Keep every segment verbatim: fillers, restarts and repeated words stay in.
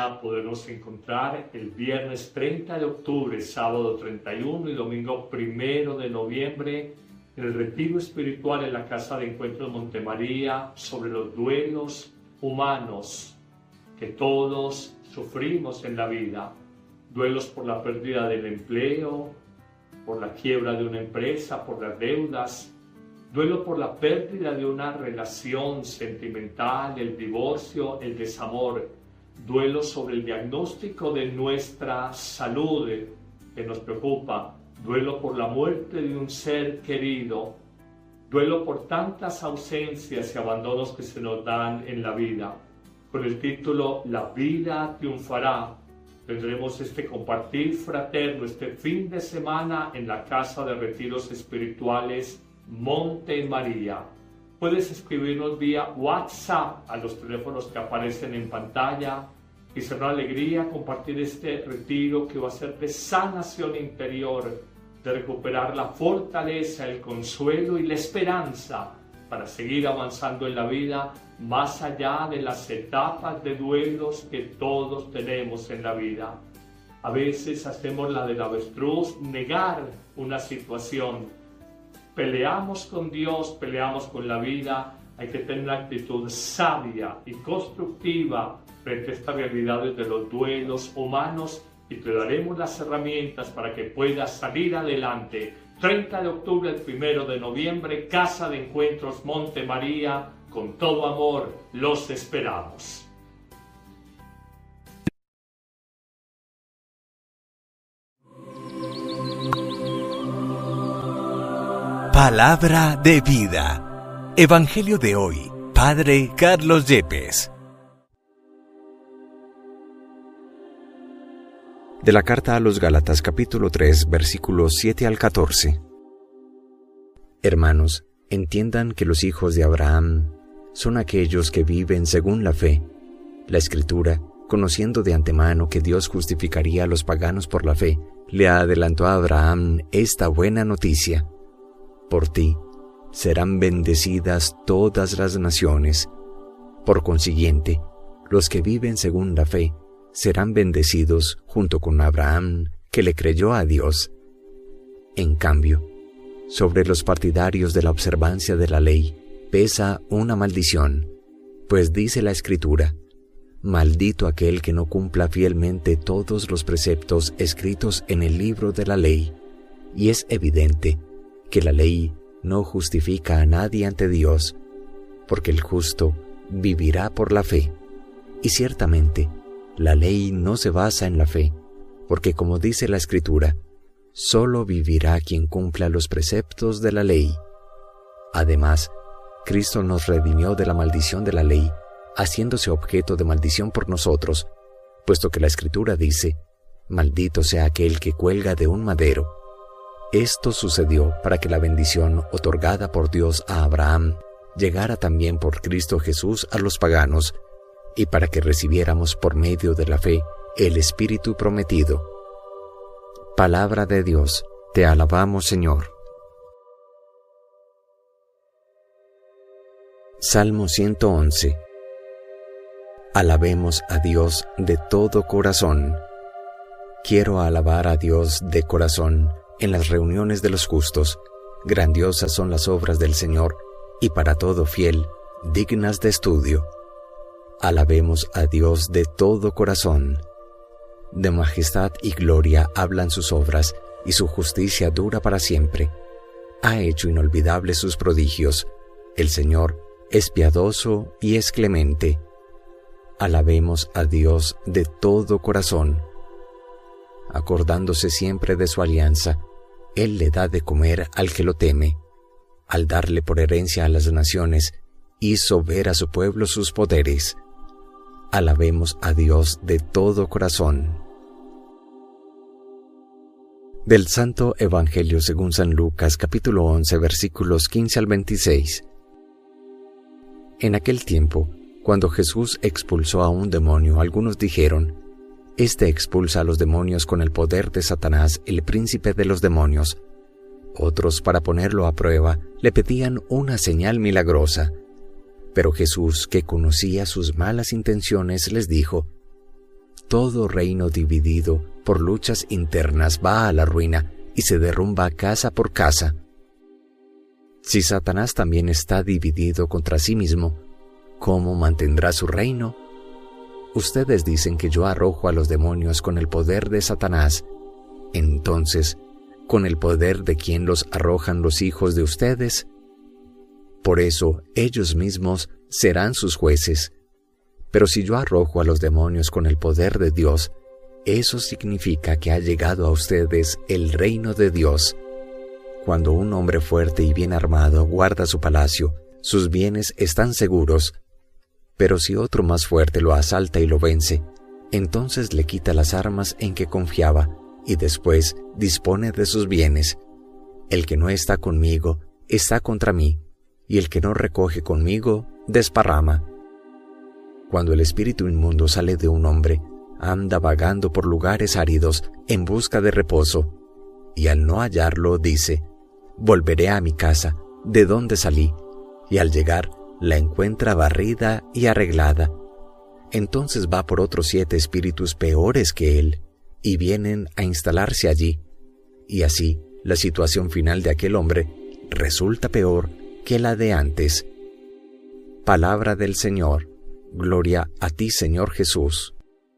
alegría podernos encontrar el viernes treinta de octubre, sábado treinta y uno y domingo primero de noviembre en el retiro espiritual en la Casa de Encuentros Montemaría sobre los duelos humanos que todos sufrimos en la vida. Duelos por la pérdida del empleo, por la quiebra de una empresa, por las deudas, duelo por la pérdida de una relación sentimental, el divorcio, el desamor, duelo sobre el diagnóstico de nuestra salud que nos preocupa, duelo por la muerte de un ser querido, duelo por tantas ausencias y abandonos que se nos dan en la vida. Con el título La vida triunfará, tendremos este compartir fraterno este fin de semana en la Casa de Retiros Espirituales Montemaría. Puedes escribirnos vía WhatsApp a los teléfonos que aparecen en pantalla y será una alegría compartir este retiro que va a ser de sanación interior, de recuperar la fortaleza, el consuelo y la esperanza para seguir avanzando en la vida más allá de las etapas de duelos que todos tenemos en la vida. A veces hacemos la del avestruz, negar una situación. Peleamos con Dios, peleamos con la vida. Hay que tener una actitud sabia y constructiva frente a estas realidades de los duelos humanos y te daremos las herramientas para que puedas salir adelante. treinta de octubre al primero de noviembre, Casa de Encuentros Montemaría, con todo amor, los esperamos. Palabra de vida. Evangelio de hoy, Padre Carlos Yepes. De la carta a los Gálatas capítulo tres, versículos siete al catorce. Hermanos, entiendan que los hijos de Abraham son aquellos que viven según la fe. La Escritura, conociendo de antemano que Dios justificaría a los paganos por la fe, le adelantó a Abraham esta buena noticia: por ti serán bendecidas todas las naciones. Por consiguiente, los que viven según la fe serán bendecidos junto con Abraham, que le creyó a Dios. En cambio, sobre los partidarios de la observancia de la ley pesa una maldición, pues dice la Escritura: maldito aquel que no cumpla fielmente todos los preceptos escritos en el libro de la ley. Y es evidente que la ley no justifica a nadie ante Dios, porque el justo vivirá por la fe. Y ciertamente, la ley no se basa en la fe, porque como dice la Escritura, solo vivirá quien cumpla los preceptos de la ley. Además, Cristo nos redimió de la maldición de la ley, haciéndose objeto de maldición por nosotros, puesto que la Escritura dice: maldito sea aquel que cuelga de un madero. Esto sucedió para que la bendición otorgada por Dios a Abraham llegara también por Cristo Jesús a los paganos, y para que recibiéramos por medio de la fe el Espíritu prometido. Palabra de Dios, te alabamos, Señor. Salmo ciento once. Alabemos a Dios de todo corazón. Quiero alabar a Dios de corazón en las reuniones de los justos. Grandiosas son las obras del Señor, y para todo fiel, dignas de estudio. Alabemos a Dios de todo corazón. De majestad y gloria hablan sus obras, y su justicia dura para siempre. Ha hecho inolvidables sus prodigios. El Señor es piadoso y es clemente. Alabemos a Dios de todo corazón. Acordándose siempre de su alianza, Él le da de comer al que lo teme. Al darle por herencia a las naciones, hizo ver a su pueblo sus poderes. Alabemos a Dios de todo corazón. Del Santo Evangelio según San Lucas, capítulo once, versículos quince al veintiséis. En aquel tiempo, cuando Jesús expulsó a un demonio, algunos dijeron: Este expulsa a los demonios con el poder de Satanás, el príncipe de los demonios. Otros, para ponerlo a prueba, le pedían una señal milagrosa. Pero Jesús, que conocía sus malas intenciones, les dijo: todo reino dividido por luchas internas va a la ruina y se derrumba casa por casa. Si Satanás también está dividido contra sí mismo, ¿cómo mantendrá su reino? Ustedes dicen que yo arrojo a los demonios con el poder de Satanás. Entonces, ¿con el poder de quién los arrojan los hijos de ustedes? Por eso, ellos mismos serán sus jueces. Pero si yo arrojo a los demonios con el poder de Dios, eso significa que ha llegado a ustedes el reino de Dios. Cuando un hombre fuerte y bien armado guarda su palacio, sus bienes están seguros. Pero si otro más fuerte lo asalta y lo vence, entonces le quita las armas en que confiaba y después dispone de sus bienes. El que no está conmigo está contra mí, y el que no recoge conmigo desparrama. Cuando el espíritu inmundo sale de un hombre, anda vagando por lugares áridos en busca de reposo, y al no hallarlo dice: volveré a mi casa, de donde salí, y al llegar la encuentra barrida y arreglada. Entonces va por otros siete espíritus peores que él, y vienen a instalarse allí, y así la situación final de aquel hombre resulta peor que la de antes. Palabra del Señor. Gloria a ti, Señor Jesús.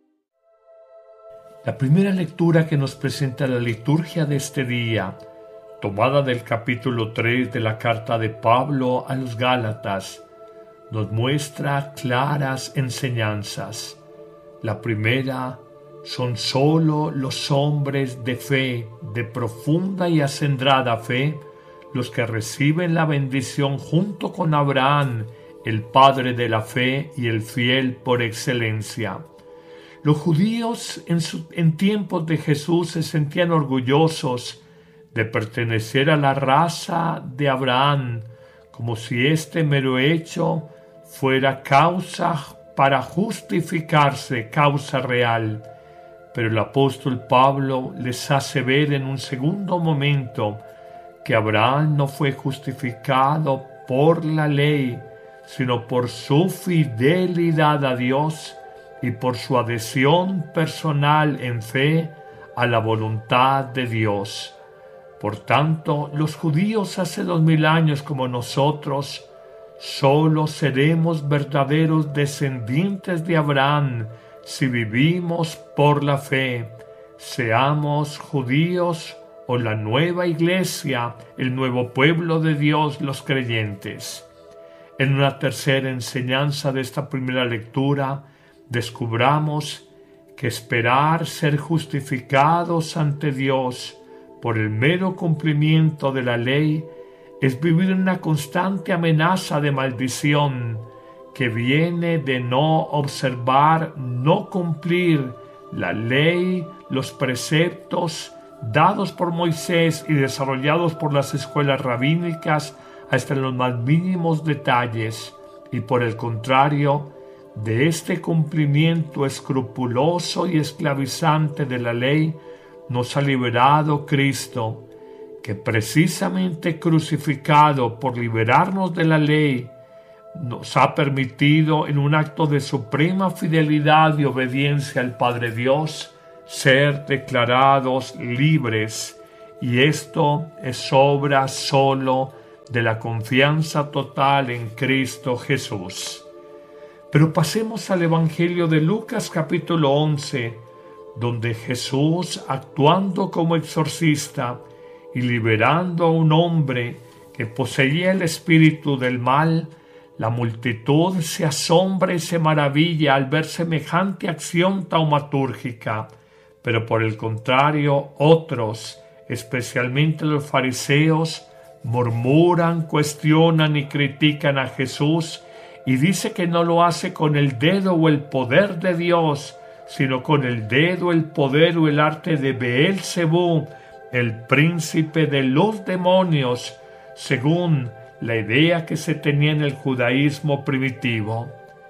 La primera lectura que nos presenta la liturgia de este día, tomada del capítulo tres de la carta de Pablo a los Gálatas, nos muestra claras enseñanzas. La primera: son sólo los hombres de fe, de profunda y acendrada fe, los que reciben la bendición junto con Abraham, el padre de la fe y el fiel por excelencia. Los judíos en, su, en tiempos de Jesús se sentían orgullosos de pertenecer a la raza de Abraham, como si este mero hecho fuera causa para justificarse, causa real. Pero el apóstol Pablo les hace ver en un segundo momento que Abraham no fue justificado por la ley, sino por su fidelidad a Dios y por su adhesión personal en fe a la voluntad de Dios. Por tanto, los judíos hace dos mil años como nosotros, solo seremos verdaderos descendientes de Abraham si vivimos por la fe, seamos judíos o la nueva iglesia, el nuevo pueblo de Dios, los creyentes. En una tercera enseñanza de esta primera lectura, descubramos que esperar ser justificados ante Dios por el mero cumplimiento de la ley es vivir en una constante amenaza de maldición que viene de no observar, no cumplir la ley, los preceptos dados por Moisés y desarrollados por las escuelas rabínicas hasta en los más mínimos detalles, y por el contrario, de este cumplimiento escrupuloso y esclavizante de la ley nos ha liberado Cristo, que precisamente crucificado por liberarnos de la ley, nos ha permitido en un acto de suprema fidelidad y obediencia al Padre Dios ser declarados libres, y esto es obra solo de la confianza total en Cristo Jesús. Pero pasemos al Evangelio de Lucas capítulo once, donde Jesús, actuando como exorcista y liberando a un hombre que poseía el espíritu del mal, la multitud se asombra y se maravilla al ver semejante acción taumatúrgica, pero por el contrario otros, especialmente los fariseos, murmuran, cuestionan y critican a Jesús, y dice que no lo hace con el dedo o el poder de Dios, sino con el dedo, el poder o el arte de Beelzebú, el príncipe de los demonios, según la idea que se tenía en el judaísmo primitivo.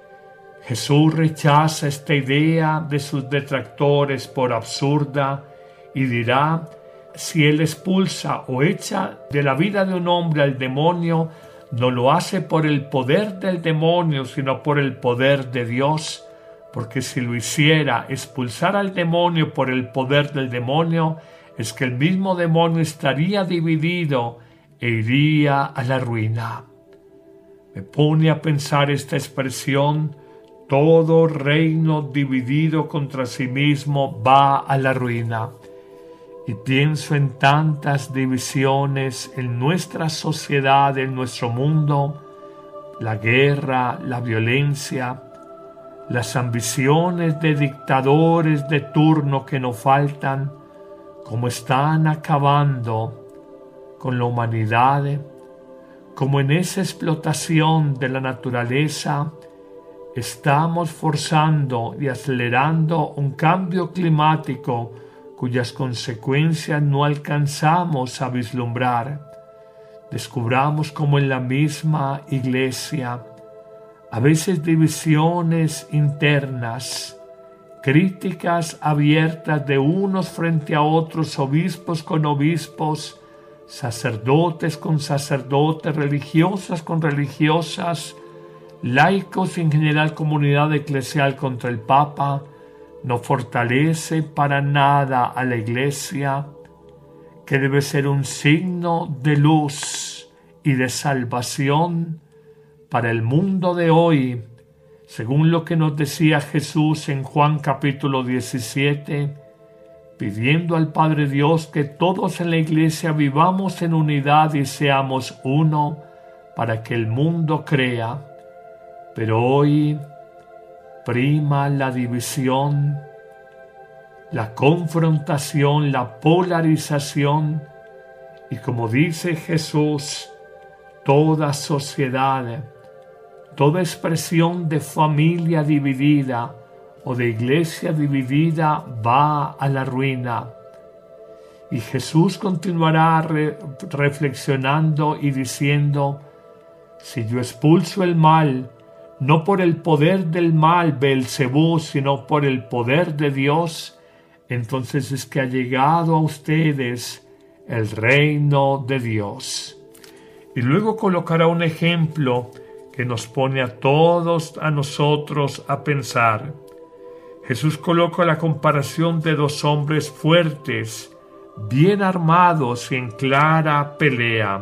Jesús rechaza esta idea de sus detractores por absurda y dirá: si él expulsa o echa de la vida de un hombre al demonio, no lo hace por el poder del demonio, sino por el poder de Dios, porque si lo hiciera, expulsar al demonio por el poder del demonio, es que el mismo demonio estaría dividido e iría a la ruina. Me pone a pensar esta expresión: todo reino dividido contra sí mismo va a la ruina. Y pienso en tantas divisiones en nuestra sociedad, en nuestro mundo, la guerra, la violencia, las ambiciones de dictadores de turno que no faltan, como están acabando con la humanidad, como en esa explotación de la naturaleza estamos forzando y acelerando un cambio climático cuyas consecuencias no alcanzamos a vislumbrar. Descubramos como en la misma iglesia, a veces divisiones internas, críticas abiertas de unos frente a otros, obispos con obispos, sacerdotes con sacerdotes, religiosas con religiosas, laicos y en general comunidad eclesial contra el Papa, no fortalece para nada a la Iglesia, que debe ser un signo de luz y de salvación para el mundo de hoy, según lo que nos decía Jesús en Juan capítulo diecisiete, pidiendo al Padre Dios que todos en la Iglesia vivamos en unidad y seamos uno para que el mundo crea. Pero hoy prima la división, la confrontación, la polarización y, como dice Jesús, toda sociedad, toda expresión de familia dividida o de iglesia dividida va a la ruina. Y Jesús continuará re- reflexionando y diciendo: si yo expulso el mal, no por el poder del mal, Beelzebú, sino por el poder de Dios, entonces es que ha llegado a ustedes el reino de Dios. Y luego colocará un ejemplo que nos pone a todos, a nosotros, a pensar. Jesús coloca la comparación de dos hombres fuertes, bien armados y en clara pelea.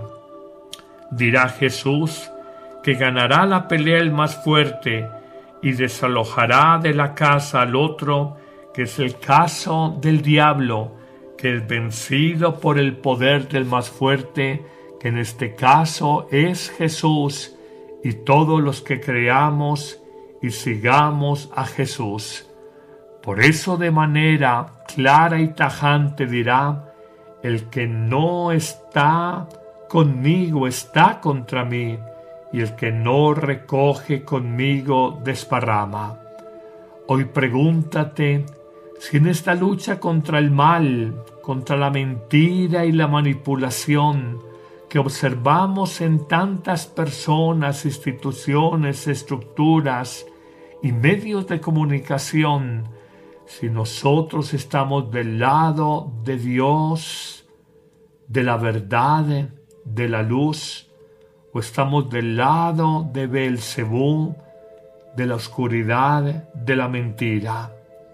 Dirá Jesús que ganará la pelea el más fuerte y desalojará de la casa al otro, que es el caso del diablo, que es vencido por el poder del más fuerte, que en este caso es Jesús, y todos los que creamos y sigamos a Jesús. Por eso de manera clara y tajante dirá: el que no está conmigo está contra mí, y el que no recoge conmigo desparrama. Hoy pregúntate si en esta lucha contra el mal, contra la mentira y la manipulación que observamos en tantas personas, instituciones, estructuras y medios de comunicación, si nosotros estamos del lado de Dios, de la verdad, de la luz, o estamos del lado de Beelzebú, de la oscuridad, de la mentira.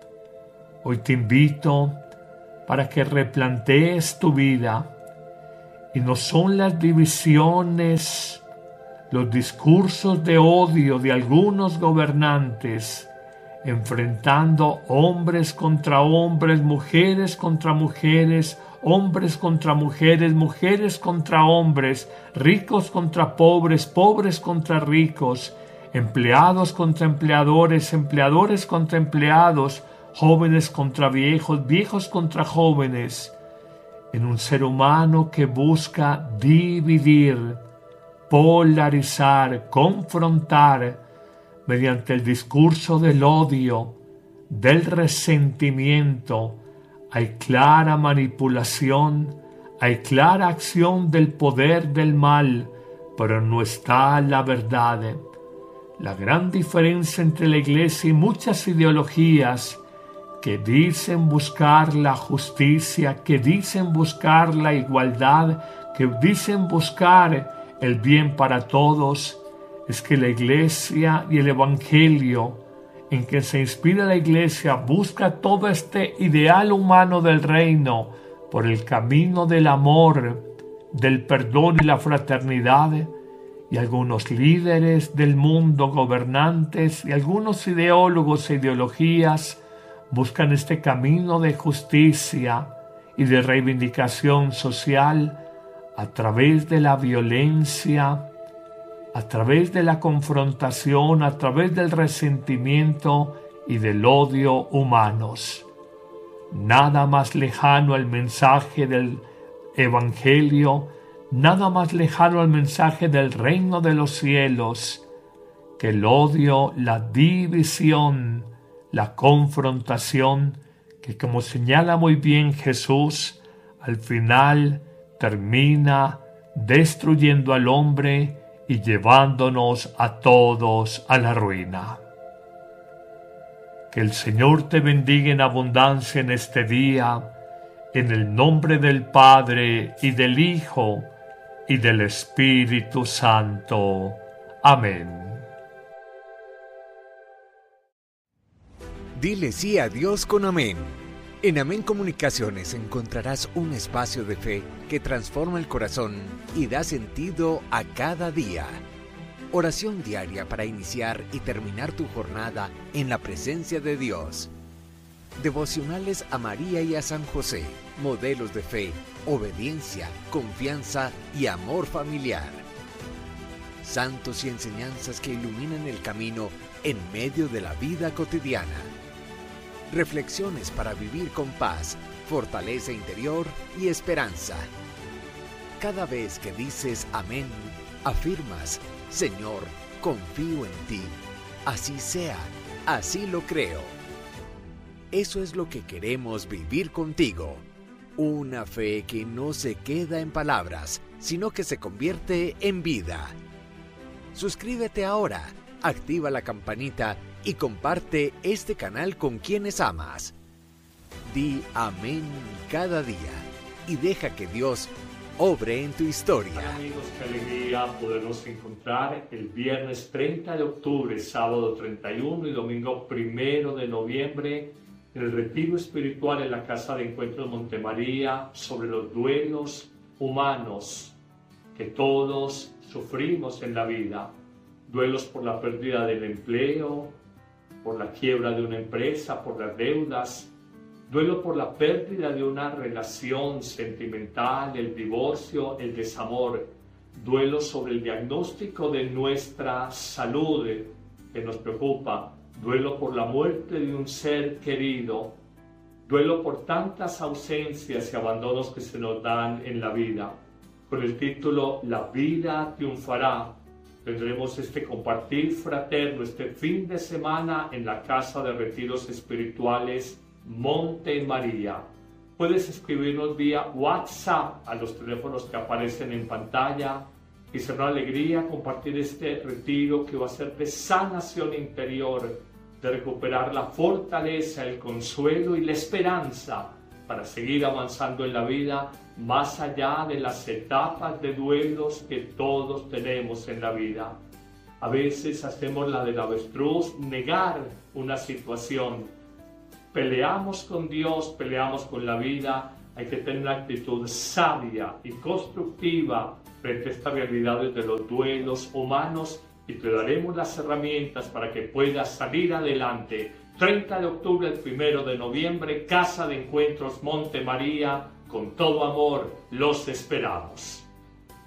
Hoy te invito para que replantees tu vida, y no son las divisiones, los discursos de odio de algunos gobernantes, enfrentando hombres contra hombres, mujeres contra mujeres, hombres contra mujeres, mujeres contra hombres, ricos contra pobres, pobres contra ricos, empleados contra empleadores, empleadores contra empleados, jóvenes contra viejos, viejos contra jóvenes, en un ser humano que busca dividir, polarizar, confrontar, mediante el discurso del odio, del resentimiento. Hay clara manipulación, hay clara acción del poder del mal, pero no está la verdad. La gran diferencia entre la Iglesia y muchas ideologías que dicen buscar la justicia, que dicen buscar la igualdad, que dicen buscar el bien para todos, es que la Iglesia y el Evangelio en que se inspira la Iglesia busca todo este ideal humano del reino por el camino del amor, del perdón y la fraternidad, y algunos líderes del mundo, gobernantes y algunos ideólogos e ideologías buscan este camino de justicia y de reivindicación social a través de la violencia, a través de la confrontación, a través del resentimiento y del odio humanos. Nada más lejano al mensaje del Evangelio, nada más lejano al mensaje del reino de los cielos que el odio, la división, la confrontación, que como señala muy bien Jesús, al final termina destruyendo al hombre y llevándonos a todos a la ruina. Que el Señor te bendiga en abundancia en este día, en el nombre del Padre y del Hijo y del Espíritu Santo. Amén. Dile sí a Dios con amén. En Amén Comunicaciones encontrarás un espacio de fe que transforma el corazón y da sentido a cada día. Oración diaria para iniciar y terminar tu jornada en la presencia de Dios. Devocionales a María y a San José, modelos de fe, obediencia, confianza y amor familiar. Santos y enseñanzas que iluminan el camino en medio de la vida cotidiana. Reflexiones para vivir con paz, fortaleza interior y esperanza. Cada vez que dices amén, afirmas, Señor, confío en ti. Así sea, así lo creo. Eso es lo que queremos vivir contigo. Una fe que no se queda en palabras, sino que se convierte en vida. Suscríbete ahora, activa la campanita y comparte este canal con quienes amas. Di amén cada día y deja que Dios obre en tu historia. Hola amigos, qué alegría podernos encontrar el viernes treinta de octubre, sábado treinta y uno y domingo primero de noviembre en el retiro espiritual en la Casa de Encuentros Montemaría sobre los duelos humanos que todos sufrimos en la vida. Duelos por la pérdida del empleo, por la quiebra de una empresa, por las deudas, duelo por la pérdida de una relación sentimental, el divorcio, el desamor, duelo sobre el diagnóstico de nuestra salud que nos preocupa, duelo por la muerte de un ser querido, duelo por tantas ausencias y abandonos que se nos dan en la vida. Con el título La vida triunfará, tendremos este compartir fraterno este fin de semana en la Casa de Retiros Espirituales Montemaría. Puedes escribirnos vía WhatsApp a los teléfonos que aparecen en pantalla y será una alegría compartir este retiro que va a ser de sanación interior, de recuperar la fortaleza, el consuelo y la esperanza para seguir avanzando en la vida más allá de las etapas de duelos que todos tenemos en la vida. A veces hacemos la del avestruz, negar una situación. Peleamos con Dios, peleamos con la vida. Hay que tener una actitud sabia y constructiva frente a estas realidades de los duelos humanos y te daremos las herramientas para que puedas salir adelante. treinta de octubre al primero de noviembre, Casa de Encuentros Montemaría, con todo amor los esperamos.